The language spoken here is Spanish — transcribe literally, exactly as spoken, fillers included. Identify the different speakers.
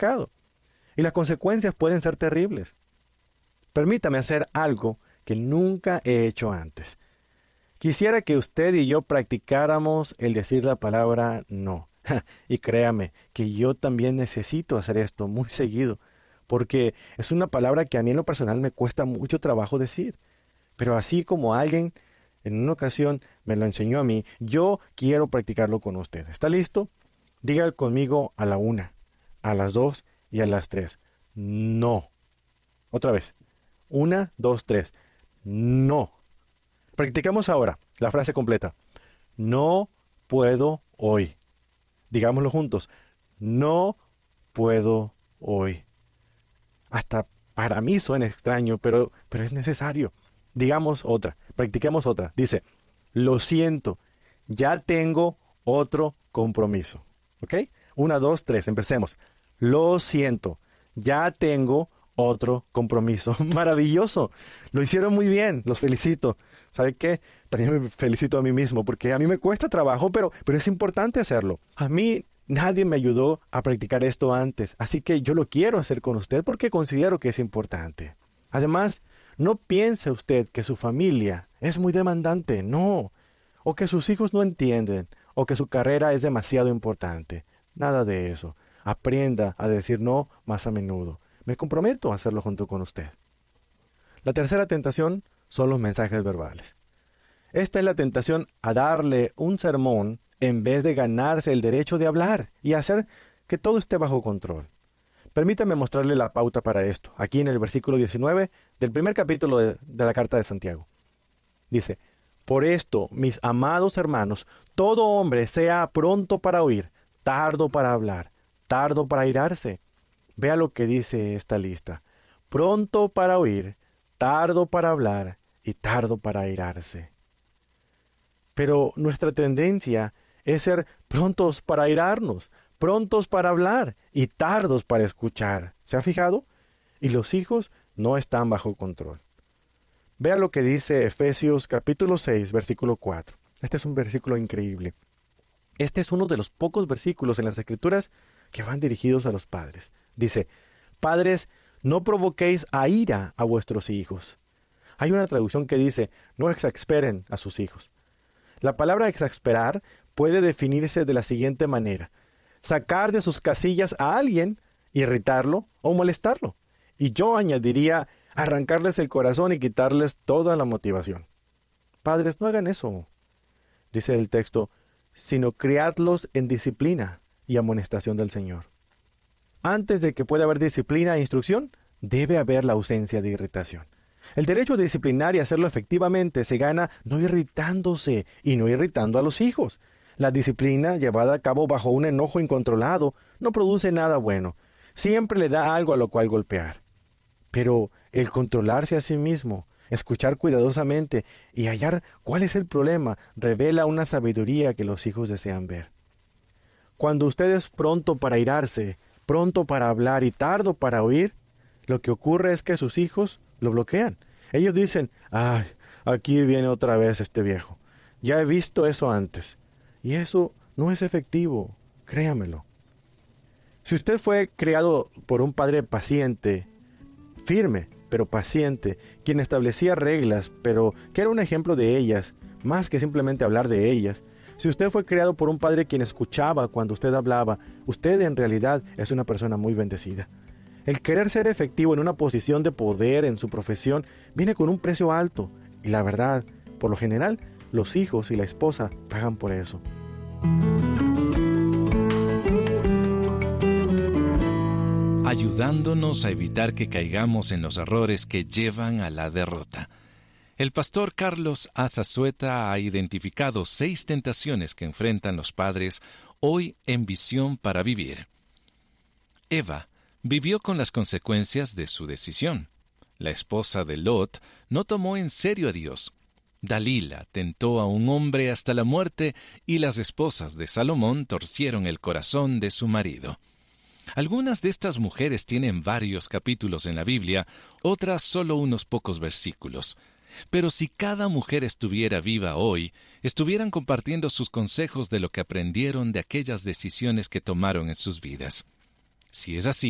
Speaker 1: pecado. Y las consecuencias pueden ser terribles. Permítame hacer algo que nunca he hecho antes. Quisiera que usted y yo practicáramos el decir la palabra no. Y créame que yo también necesito hacer esto muy seguido, porque es una palabra que a mí en lo personal me cuesta mucho trabajo decir. Pero así como alguien en una ocasión me lo enseñó a mí, yo quiero practicarlo con usted. ¿Está listo? Diga conmigo a la una, a las dos y a las tres. No. Otra vez. Una, dos, tres. No. Practicamos ahora la frase completa. No puedo hoy. Digámoslo juntos. No puedo hoy. Hasta para mí suena extraño, pero, pero es necesario. Digamos otra. Practiquemos otra. Dice, lo siento, ya tengo otro compromiso. ¿Ok? Una, dos, tres. Empecemos. Lo siento, ya tengo otro compromiso. Maravilloso. Lo hicieron muy bien. Los felicito. ¿Sabe qué? También me felicito a mí mismo, porque a mí me cuesta trabajo, pero, pero es importante hacerlo. A mí nadie me ayudó a practicar esto antes, así que yo lo quiero hacer con usted porque considero que es importante. Además, no piense usted que su familia es muy demandante, no. O que sus hijos no entienden, o que su carrera es demasiado importante. Nada de eso. Aprenda a decir no más a menudo. Me comprometo a hacerlo junto con usted. La tercera tentación son los mensajes verbales. Esta es la tentación a darle un sermón en vez de ganarse el derecho de hablar y hacer que todo esté bajo control. Permítame mostrarle la pauta para esto, aquí en el versículo diecinueve del primer capítulo de, de la carta de Santiago. Dice, por esto, mis amados hermanos, todo hombre sea pronto para oír, tardo para hablar, tardo para airarse. Vea lo que dice esta lista. Pronto para oír, tardo para hablar y tardo para airarse. Pero nuestra tendencia es ser prontos para airarnos, prontos para hablar y tardos para escuchar. ¿Se ha fijado? Y los hijos no están bajo control. Vea lo que dice Efesios capítulo seis, versículo cuatro. Este es un versículo increíble. Este es uno de los pocos versículos en las Escrituras que van dirigidos a los padres. Dice, padres, no provoquéis a ira a vuestros hijos. Hay una traducción que dice, no exasperen a sus hijos. La palabra exasperar puede definirse de la siguiente manera. Sacar de sus casillas a alguien, irritarlo o molestarlo. Y yo añadiría, arrancarles el corazón y quitarles toda la motivación. Padres, no hagan eso. Dice el texto, sino criadlos en disciplina y amonestación del Señor. Antes de que pueda haber disciplina e instrucción, debe haber la ausencia de irritación. El derecho de disciplinar y hacerlo efectivamente se gana no irritándose y no irritando a los hijos. La disciplina llevada a cabo bajo un enojo incontrolado no produce nada bueno. Siempre le da algo a lo cual golpear. Pero el controlarse a sí mismo, escuchar cuidadosamente y hallar cuál es el problema, revela una sabiduría que los hijos desean ver. Cuando usted es pronto para airarse, pronto para hablar y tardo para oír, lo que ocurre es que sus hijos lo bloquean. Ellos dicen, ¡ay, aquí viene otra vez este viejo! Ya he visto eso antes. Y eso no es efectivo, créamelo. Si usted fue criado por un padre paciente, firme, pero paciente, quien establecía reglas, pero que era un ejemplo de ellas, más que simplemente hablar de ellas. Si usted fue criado por un padre quien escuchaba cuando usted hablaba, usted en realidad es una persona muy bendecida. El querer ser efectivo en una posición de poder en su profesión viene con un precio alto, y la verdad, por lo general, los hijos y la esposa pagan por eso.
Speaker 2: Ayudándonos a evitar que caigamos en los errores que llevan a la derrota. El pastor Carlos Azazueta ha identificado seis tentaciones que enfrentan los padres hoy en Visión para Vivir. Eva vivió con las consecuencias de su decisión. La esposa de Lot no tomó en serio a Dios. Dalila tentó a un hombre hasta la muerte y las esposas de Salomón torcieron el corazón de su marido. Algunas de estas mujeres tienen varios capítulos en la Biblia, otras solo unos pocos versículos. Pero si cada mujer estuviera viva hoy, estuvieran compartiendo sus consejos de lo que aprendieron de aquellas decisiones que tomaron en sus vidas. Si es así,